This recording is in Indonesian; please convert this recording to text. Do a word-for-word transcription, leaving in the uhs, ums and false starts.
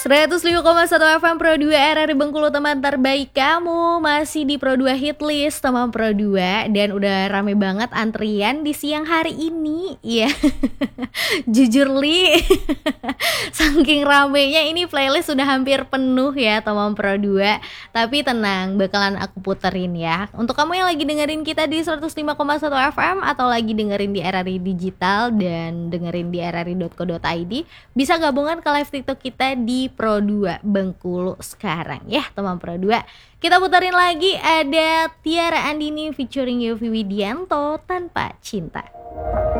seratus lima koma satu F M Pro dua R R I Bengkulu, teman terbaik kamu. Masih di Pro dua Hitlist teman Pro dua. Dan udah rame banget antrian di siang hari ini. Iya. Jujur Li, saking ramenya ini playlist sudah hampir penuh ya teman Pro dua. Tapi tenang, bakalan aku puterin ya. Untuk kamu yang lagi dengerin kita di seratus lima koma satu F M atau lagi dengerin di R R I Digital dan dengerin di r r i dot co dot i d, bisa gabungan ke live TikTok kita di Pro dua Bengkulu sekarang ya teman Pro dua. Kita puterin lagi, ada Tiara Andini featuring Yovie Widianto, Tanpa Cinta.